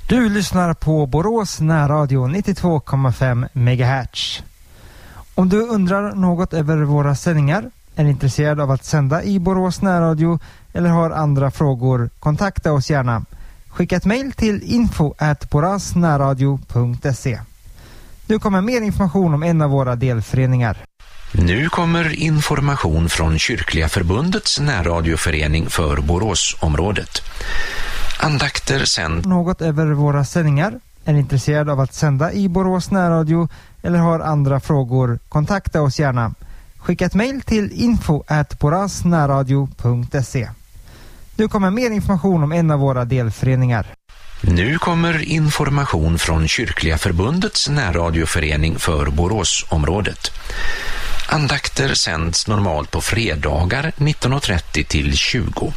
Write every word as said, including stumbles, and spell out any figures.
Du lyssnar på Borås närradio nittiotvå komma fem megahertz. Om du undrar något över våra sändningar, är intresserad av att sända i Borås närradio eller har andra frågor, kontakta oss gärna. Skicka ett mejl till info at borasnärradio punkt se. Nu kommer mer information om en av våra delföreningar. Nu kommer information från Kyrkliga förbundets närradioförening för Boråsområdet. Andakter sänd. Något över våra sändningar, är intresserad av att sända i Borås närradio eller har andra frågor, kontakta oss gärna. Skicka ett mejl till info at borasnärradio punkt se. Nu kommer mer information om en av våra delföreningar. Nu kommer information från Kyrkliga förbundets närradioförening för Boråsområdet. Andakter sänds normalt på fredagar nitton och trettio till tjugo.